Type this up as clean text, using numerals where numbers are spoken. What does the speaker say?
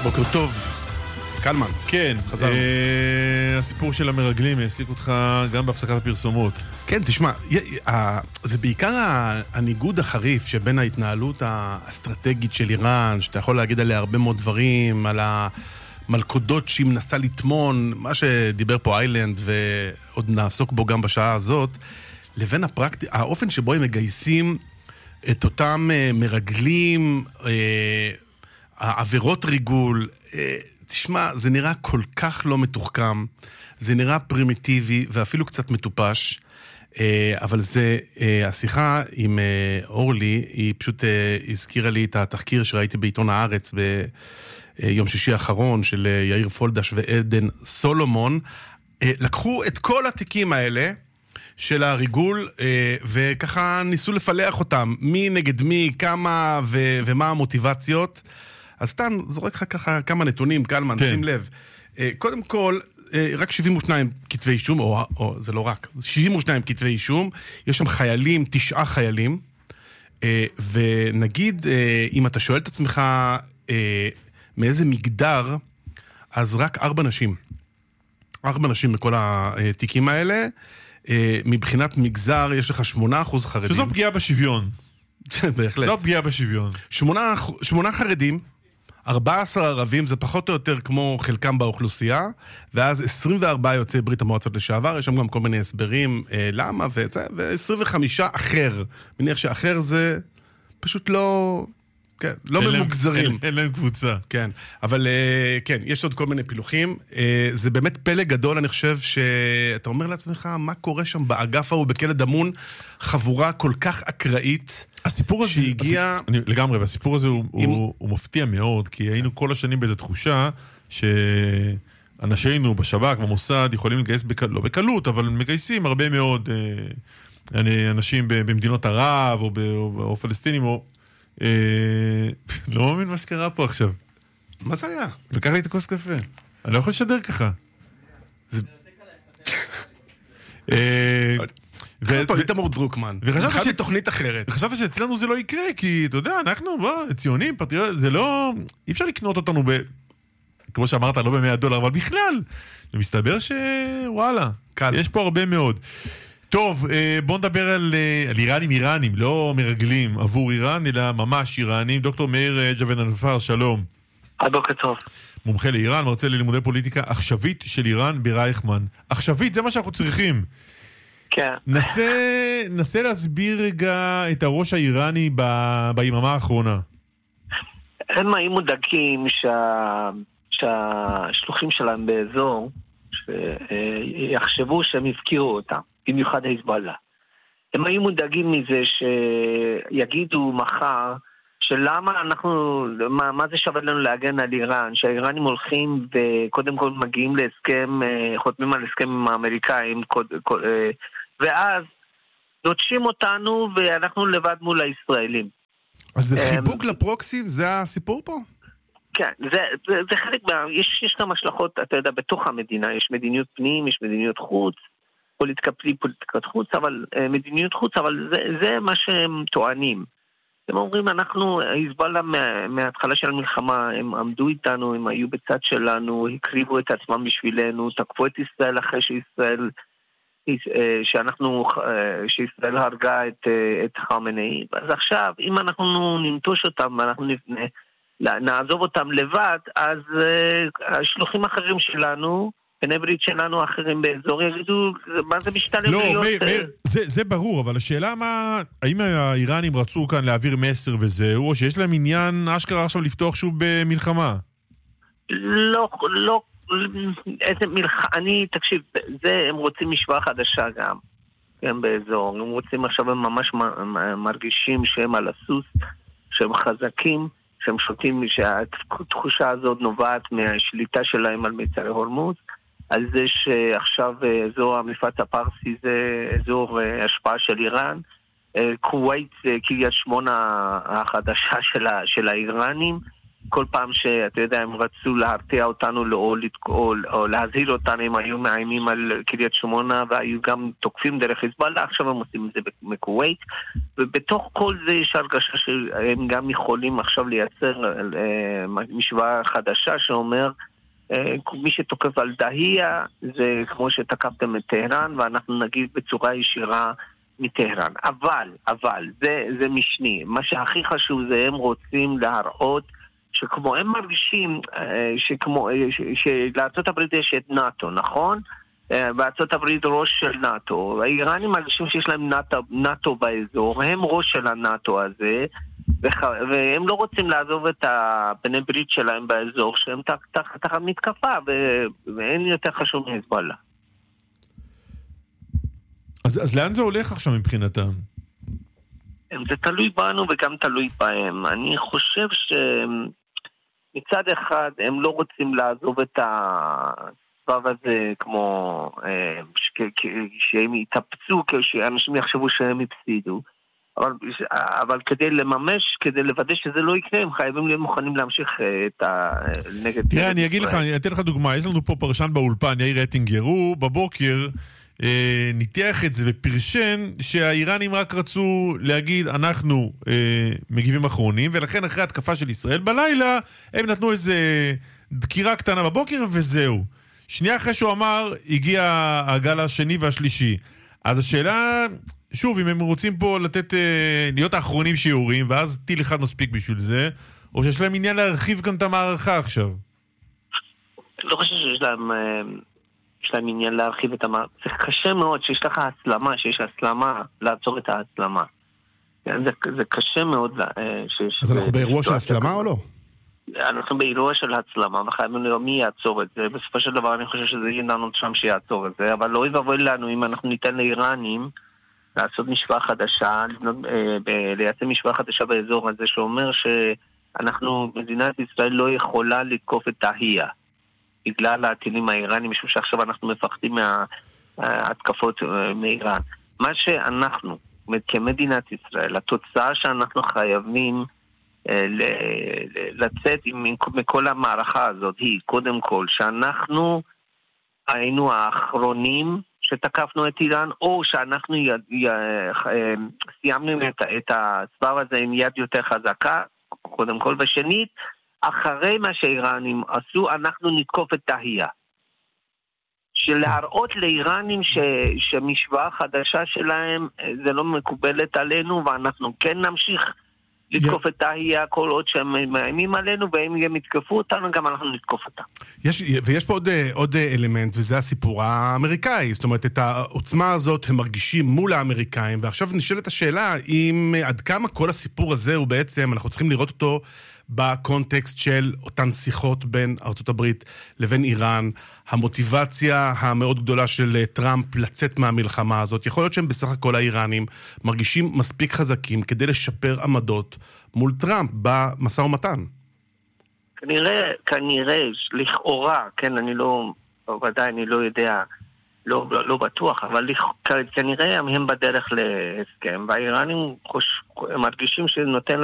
בוקר טוב. קלמן. כן, חזרנו. הסיפור של המרגלים יעסיק אותך גם בהפסקת הפרסומות. כן, תשמע, זה בעיקר הניגוד החריף שבין ההתנהלות האסטרטגית של איראן, שאתה יכול להגיד עליה הרבה מאוד דברים, על המלכודות שהיא מנסה לטמון, מה שדיבר פה איילנד ועוד נעסוק בו גם בשעה הזאת, לבין האופן שבו הם מגייסים את אותם מרגלים, העבירות ריגול. תשמע, זה נראה כל כך לא מתוחכם, זה נראה פרימיטיבי ואפילו קצת מטופש, אבל זה, השיחה עם אורלי, היא פשוט הזכירה לי את התחקיר שראיתי בעיתון הארץ ביום שישי האחרון של יאיר פולדש ועדן סולומון. לקחו את כל התיקים האלה של הריגול, וככה ניסו לפלח אותם, מי נגד מי, כמה ומה המוטיבציות. אז סתם זורק לך ככה כמה נתונים, קלמן, שים לב. קודם כל, רק 72 כתבי אישום, או זה לא רק, 72 כתבי אישום, יש שם חיילים, 9 חיילים, ונגיד, אם אתה שואל את עצמך מאיזה מגדר, אז רק 4 נשים. 4 נשים בכל התיקים האלה. מבחינת מגזר יש לך 8% חרדים. שזו פגיעה בשוויון. בהחלט. לא פגיעה בשוויון. 8 חרדים, 14 ערבים, זה פחות או יותר כמו חלקם באוכלוסייה, ואז 24 יוצאי ברית המועצות לשעבר, יש שם גם כל מיני הסברים למה, ו-25 אחר. מניח שאחר זה פשוט לא... כן, לא ממוגזרים. אין להם קבוצה. כן, אבל כן, יש עוד כל מיני פילוחים. זה באמת פלא גדול, אני חושב שאתה אומר לעצמך, מה קורה שם באגף ההוא, בכלא דמון, חבורה כל כך אקראית, הסיפור הזה שהגיע... לגמרי, והסיפור הזה הוא מפתיע מאוד, כי היינו כל השנים באיזו תחושה שאנשינו בשב"כ, במוסד, יכולים לגייס, לא בקלות, אבל מגייסים הרבה מאוד אנשים במדינות ערב, או פלסטינים, או... לא מאמין מה שקרה פה עכשיו. מה זה היה? לקח לי את הכוס קפה. אני לא יכול לשדר ככה. איתמר דרוקמן. וחשבתי תוכנית אחרת. וחשבתי שאצלנו זה לא יקרה, כי אתה יודע, אנחנו ציונים, פטריוטים, זה לא... אי אפשר לקנות אותנו כמו שאמרת, לא $100, אבל בכלל. ומסתבר שוואלה, יש פה הרבה מאוד. טוב, בוא נדבר על איראנים, לא מרגלים עבור איראן, אלא ממש איראנים. דוקטור מאיר ג'וון-אלפר, שלום. בוקר טוב. מומחה לאיראן, מרצה ללימודי פוליטיקה עכשווית של איראן ברייכמן. עכשווית, זה מה שאנחנו צריכים. כן. נסה להסביר רגע את הראש האיראני ביממה האחרונה. הם היו מודאגים שהשלוחים שלהם באזור, שיחשבו שהם הפקירו אותם. במיוחד היזבאללה. הם היו מודאגים מזה שיגידו מחר שלמה מה זה שווה לנו להגן על איראן, שהאיראנים הולכים וקודם כל מגיעים להסכם, חותמים על הסכם עם האמריקאים, ואז נוטשים אותנו ואנחנו לבד מול הישראלים. אז זה חיבוק לפרוקסי? זה הסיפור פה? כן, זה חלק יש גם השלכות, אתה יודע, בתוך המדינה, יש מדיניות פנים, יש מדיניות חוץ, פוליטיקת חוץ, אבל מדיניות חוץ, אבל זה מה שהם טוענים. הם אומרים, אנחנו, היזבאללה מההתחלה של המלחמה, הם עמדו איתנו, הם היו בצד שלנו, הקריבו את עצמם בשבילנו, תקפו את ישראל אחרי שישראל הרגה את חמינאי. אז עכשיו, אם אנחנו ננטוש אותם ואנחנו נעזוב אותם לבד, אז השלוחים אחרים שלנו, בני ברית שלנו אחרים באזור יגידו, מה זה משתלם לא, להיות... מאיר, זה ברור, אבל השאלה האם האיראנים רצו כאן להעביר מסר וזהו, או שיש להם עניין אשכרה עכשיו לפתוח שוב במלחמה? לא, איזה מלחמה, תקשיב, הם רוצים משוואה חדשה גם באזור, הם רוצים עכשיו, הם ממש מרגישים שהם על הסוס, שהם חזקים, שהם שותים, שהתחושה הזאת נובעת מהשליטה שלהם על מצרי הורמוז, על זה שעכשיו אזור המפרץ הפרסי זה אזור השפעה של איראן, כווית זה קריית שמונה החדשה של האיראנים, כל פעם שאתה יודע, הם רצו להרתיע אותנו או להזהיר אותנו, הם היו מאיימים על קריית שמונה והיו גם תוקפים דרך חיזבאללה, עכשיו הם עושים את זה מכווית, ובתוך כל זה יש הרגשה שהם גם יכולים עכשיו לייצר משוואה חדשה שאומר מי שתוקף על דהיה זה כמו שתקפתם את טהרן ואנחנו נגיד בצורה ישירה מטהרן. אבל זה משני. מה שהכי חשוב זה הם רוצים להראות שכמו הם מרגישים שלארצות הברית יש את נאטו, נכון? בארצות הברית ראש של נאטו. האיראנים מרגישים שיש להם נאטו באזור, הם ראש של הנאטו הזה, והם לא רוצים לעזוב את הבני ברית שלהם באזור שהם תחת מתקפה, ואין יותר חשוב מחיזבאללה. אז לאן זה הולך עכשיו מבחינתם? זה תלוי בנו וגם תלוי בהם. אני חושב שמצד אחד הם לא רוצים לעזוב את הסבב הזה כמו שהם יתאפצו, כשאנשים יחשבו שהם הפסידו. אבל כדי לממש, כדי לוודא שזה לא יקרה, הם חייבים להיות מוכנים להמשיך את נגד... תראה, אני אגיד לך, אני אתן לך דוגמה. יש לנו פה פרשן באולפן, יאיר רטינגר, הוא בבוקר ניתח את זה ופרשן שהאיראנים רק רצו להגיד אנחנו מגיבים אחרונים, ולכן אחרי התקפה של ישראל בלילה הם נתנו איזה דקירה קטנה בבוקר וזהו. שנייה אחרי שהוא אמר הגיע הגל השני והשלישי. אז השאלה, שוב, אם הם רוצים פה להיות האחרונים שיורים ואז טיל אחד מספיק בשביל זה, או שיש להם עניין להרחיב כאן את המערכה עכשיו? לא חושב שיש להם עניין להרחיב את המערכה. זה קשה מאוד שיש לך הסלמה, שיש הסלמה לעצור את ההסלמה. זה קשה מאוד. אז אנחנו באירוע של הסלמה או לא? אנחנו באירוע של הצלמה, וחייבים לראות מי יעצור את זה. בסופו של דבר אני חושב שזה יננו שם שיעצור את זה, אבל לא יבוא לנו אם אנחנו ניתן לאיראנים לעשות משוואה חדשה, לייצר משוואה חדשה באזור הזה, שאומר שאנחנו, מדינת ישראל לא יכולה לתקוף את תהייה, בגלל הטילים האיראנים, משום שעכשיו אנחנו מפחדים מההתקפות מאיראן. מה שאנחנו, כמדינת ישראל, התוצאה שאנחנו חייבים לצאת מכל המערכה הזאת היא, קודם כל, שאנחנו היינו האחרונים שתקפנו את איראן, או שאנחנו סיימנו את הסבב הזה עם יד יותר חזקה, קודם כל, ושנית, אחרי מה שהאיראנים עשו, אנחנו נתקוף את תהייה. שלהראות לאיראנים שמשוואה חדשה שלהם זה לא מקובלת עלינו, ואנחנו כן נמשיך לתקוף את תהייה כל עוד שהם מאיימים עלינו, ואם הם יתקפו אותנו, גם אנחנו נתקוף אותם. ויש פה עוד אלמנט, וזה הסיפור האמריקאי. זאת אומרת, את העוצמה הזאת הם מרגישים מול האמריקאים, ועכשיו נשאלת השאלה, עד כמה כל הסיפור הזה הוא בעצם, אנחנו צריכים לראות אותו בקונטקסט של אותן שיחות בין ארצות הברית לבין איראן, המוטיבציה המאוד גדולה של טראמפ לצאת מהמלחמה הזאת. יכול להיות שהם בסך הכל האיראנים מרגישים מספיק חזקים כדי לשפר עמדות מול טראמפ במשא ומתן. כנראה, לכאורה, כן, ודאי אני לא יודע, לא בטוח, אבל כנראה הם בדרך להסכם, והאיראנים מרגישים שנותן